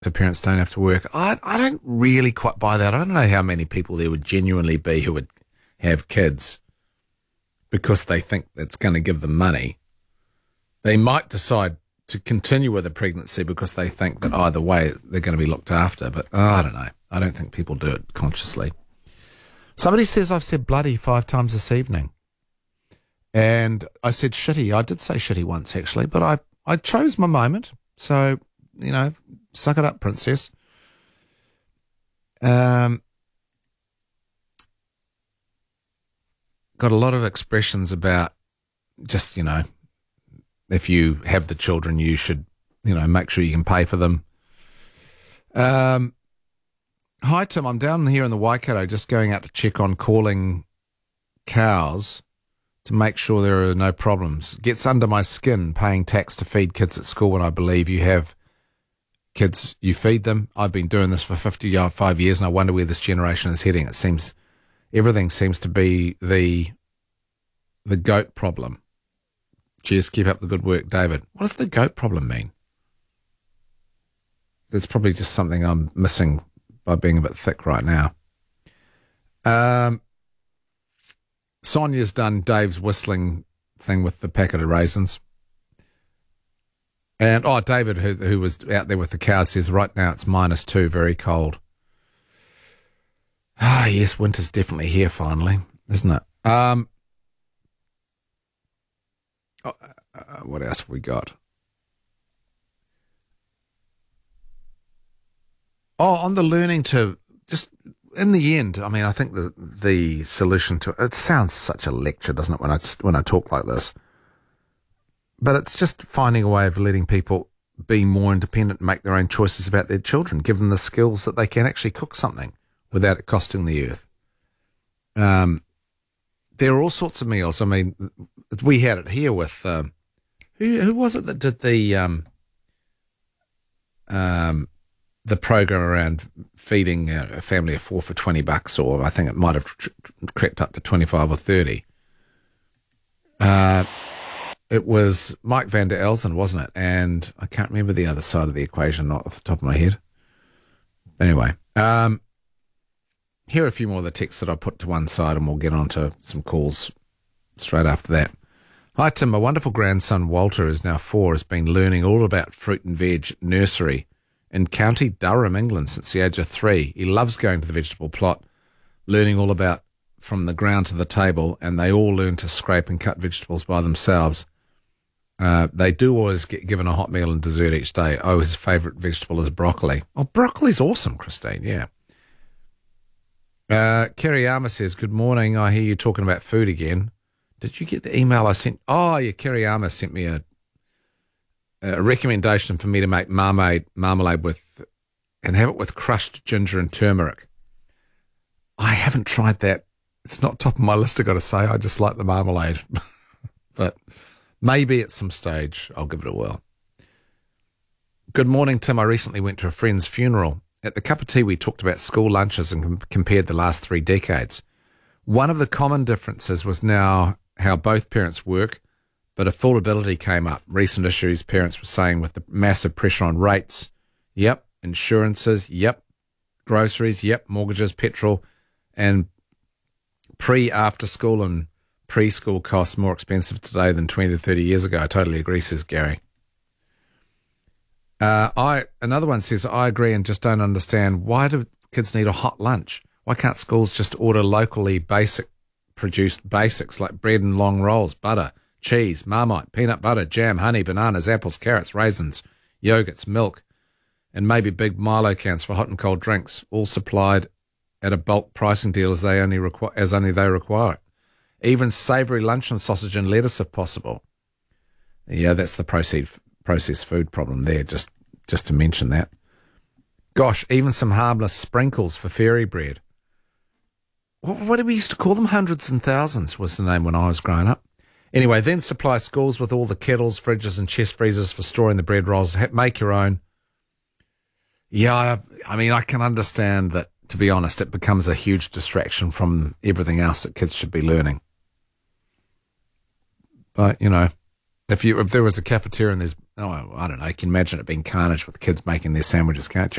so parents don't have to work. I don't really quite buy that. I don't know how many people there would genuinely be who would have kids because they think it's going to give them money. They might decide to continue with a pregnancy because they think that either way they're going to be looked after. But I don't know. I don't think people do it consciously. Somebody says I've said bloody 5 times this evening. And I said shitty. I did say shitty once, actually, but I chose my moment. So, suck it up, princess. Got a lot of expressions about just, if you have the children, you should, make sure you can pay for them. Hi, Tim. I'm down here in the Waikato just going out to check on calling cows to make sure there are no problems. Gets under my skin paying tax to feed kids at school when I believe you have kids, you feed them. I've been doing this for 55 years and I wonder where this generation is heading. It seems everything seems to be the goat problem. Cheers, keep up the good work, David. What does the goat problem mean? That's probably just something I'm missing by being a bit thick right now. Sonia's done Dave's whistling thing with the packet of raisins. And, David, who was out there with the cows, says right now it's -2, very cold. Yes, winter's definitely here finally, isn't it? What else have we got? On the learning to just, in the end, I mean, I think the solution to it sounds such a lecture, doesn't it, when I talk like this? But it's just finding a way of letting people be more independent and make their own choices about their children, give them the skills that they can actually cook something without it costing the earth. There are all sorts of meals. I mean, we had it here with, who was it that did the program around feeding a family of 4 for $20, or I think it might have crept up to 25 or 30. It was Mike van der Elsen, wasn't it? And I can't remember the other side of the equation, not off the top of my head. Anyway, here are a few more of the texts that I put to one side, and we'll get on to some calls straight after that. Hi, Tim. My wonderful grandson, Walter, is now 4, has been learning all about fruit and veg nursery in County Durham, England, since the age of 3. He loves going to the vegetable plot, learning all about from the ground to the table, and they all learn to scrape and cut vegetables by themselves. They do always get given a hot meal and dessert each day. His favourite vegetable is broccoli. Broccoli's awesome, Christine, yeah. Kerry Armour says, good morning. I hear you talking about food again. Did you get the email I sent? Kerry Armour sent me a recommendation for me to make marmalade with and have it with crushed ginger and turmeric. I haven't tried that. It's not top of my list, I got to say. I just like the marmalade. But maybe at some stage I'll give it a whirl. Good morning, Tim. I recently went to a friend's funeral. At the cup of tea, we talked about school lunches and compared the last 3 decades. One of the common differences was now how both parents work, but affordability came up. Recent issues, parents were saying, with the massive pressure on rates. Yep. Insurances. Yep. Groceries. Yep. Mortgages, petrol, and after school and preschool costs more expensive today than 20 to 30 years ago. I totally agree, says Gary. Another one says, I agree and just don't understand, why do kids need a hot lunch? Why can't schools just order locally produced basics like bread and long rolls, butter, cheese, Marmite, peanut butter, jam, honey, bananas, apples, carrots, raisins, yogurts, milk, and maybe big Milo cans for hot and cold drinks, all supplied at a bulk pricing deal as only they require it. Even savoury luncheon sausage and lettuce if possible. Yeah, that's the processed food problem there, just to mention that. Gosh, even some harmless sprinkles for fairy bread. What did we used to call them? Hundreds and Thousands was the name when I was growing up. Anyway, then supply schools with all the kettles, fridges and chest freezers for storing the bread rolls. Make your own. Yeah, I mean, I can understand that, to be honest, it becomes a huge distraction from everything else that kids should be learning. But, If there was a cafeteria and there's, oh, I don't know, you can imagine it being carnage with kids making their sandwiches, can't you?